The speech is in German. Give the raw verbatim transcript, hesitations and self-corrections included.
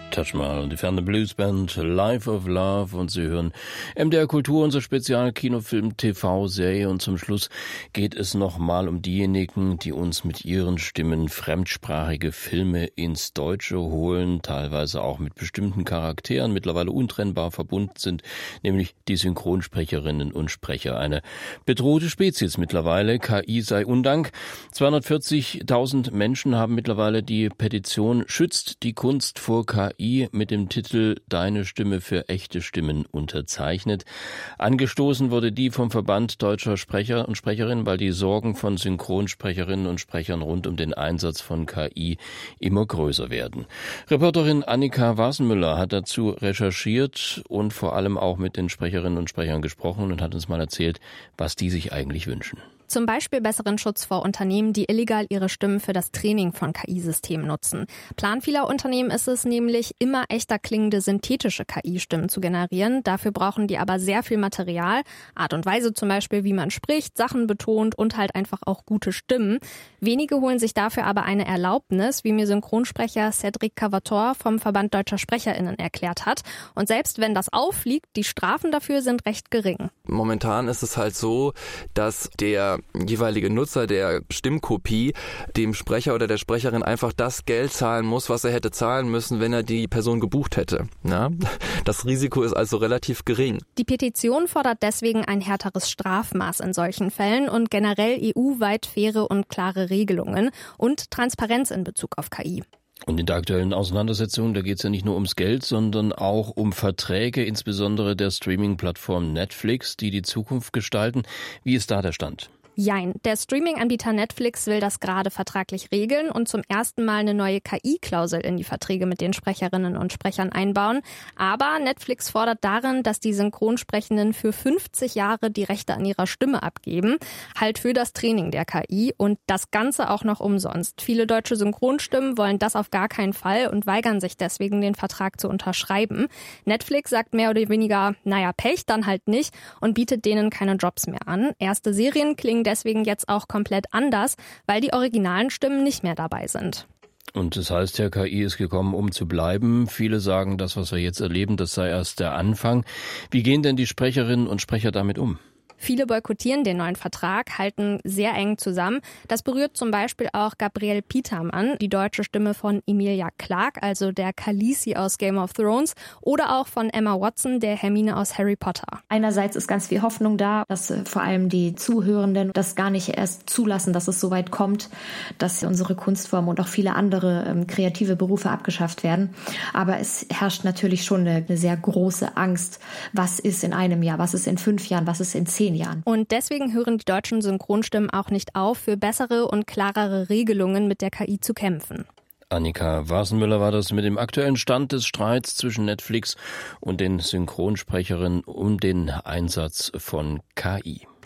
Touch mal und die ferne Bluesband Life of Love und Sie hören M D R Kultur, unser Spezial-Kinofilm-T V-Serie und zum Schluss geht es nochmal um diejenigen, die uns mit ihren Stimmen fremdsprachige Filme ins Deutsche holen, teilweise auch mit bestimmten Charakteren mittlerweile untrennbar verbunden sind, nämlich die Synchronsprecherinnen und Sprecher. Eine bedrohte Spezies mittlerweile, K I sei Undank. zweihundertvierzigtausend Menschen haben mittlerweile die Petition Schützt die Kunst vor K I mit dem Titel Deine Stimme für echte Stimmen unterzeichnet. Angestoßen wurde die vom Verband deutscher Sprecher und Sprecherinnen, weil die Sorgen von Synchronsprecherinnen und Sprechern rund um den Einsatz von K I immer größer werden. Reporterin Annika Wasenmüller hat dazu recherchiert und vor allem auch mit den Sprecherinnen und Sprechern gesprochen und hat uns mal erzählt, was die sich eigentlich wünschen. Zum Beispiel besseren Schutz vor Unternehmen, die illegal ihre Stimmen für das Training von K I-Systemen nutzen. Plan vieler Unternehmen ist es nämlich, immer echter klingende synthetische K I-Stimmen zu generieren. Dafür brauchen die aber sehr viel Material, Art und Weise zum Beispiel, wie man spricht, Sachen betont und halt einfach auch gute Stimmen. Wenige holen sich dafür aber eine Erlaubnis, wie mir Synchronsprecher Cedric Cavator vom Verband Deutscher SprecherInnen erklärt hat. Und selbst wenn das auffliegt, die Strafen dafür sind recht gering. Momentan ist es halt so, dass der jeweilige Nutzer der Stimmkopie dem Sprecher oder der Sprecherin einfach das Geld zahlen muss, was er hätte zahlen müssen, wenn er die Person gebucht hätte. Ja? Das Risiko ist also relativ gering. Die Petition fordert deswegen ein härteres Strafmaß in solchen Fällen und generell E U-weit faire und klare Regelungen und Transparenz in Bezug auf K I. Und in der aktuellen Auseinandersetzung, da geht es ja nicht nur ums Geld, sondern auch um Verträge, insbesondere der Streaming-Plattform Netflix, die die Zukunft gestalten. Wie ist da der Stand? Jein. Der Streaming-Anbieter Netflix will das gerade vertraglich regeln und zum ersten Mal eine neue K I-Klausel in die Verträge mit den Sprecherinnen und Sprechern einbauen. Aber Netflix fordert darin, dass die Synchronsprechenden für fünfzig Jahre die Rechte an ihrer Stimme abgeben, halt für das Training der K I und das Ganze auch noch umsonst. Viele deutsche Synchronstimmen wollen das auf gar keinen Fall und weigern sich deswegen, den Vertrag zu unterschreiben. Netflix sagt mehr oder weniger, naja, Pech, dann halt nicht und bietet denen keine Jobs mehr an. Erste Serien klingen deswegen jetzt auch komplett anders, weil die originalen Stimmen nicht mehr dabei sind. Und das heißt ja, K I ist gekommen, um zu bleiben. Viele sagen, das, was wir jetzt erleben, das sei erst der Anfang. Wie gehen denn die Sprecherinnen und Sprecher damit um? Viele boykottieren den neuen Vertrag, halten sehr eng zusammen. Das berührt zum Beispiel auch Gabrielle Petermann, die deutsche Stimme von Emilia Clarke, also der Khaleesi aus Game of Thrones, oder auch von Emma Watson, der Hermine aus Harry Potter. Einerseits ist ganz viel Hoffnung da, dass vor allem die Zuhörenden das gar nicht erst zulassen, dass es so weit kommt, dass unsere Kunstform und auch viele andere ähm, kreative Berufe abgeschafft werden. Aber es herrscht natürlich schon eine, eine sehr große Angst. Was ist in einem Jahr? Was ist in fünf Jahren? Was ist in zehn Jahren? Und deswegen hören die deutschen Synchronstimmen auch nicht auf, für bessere und klarere Regelungen mit der K I zu kämpfen. Annika Wasenmüller war das mit dem aktuellen Stand des Streits zwischen Netflix und den Synchronsprecherinnen um den Einsatz von K I.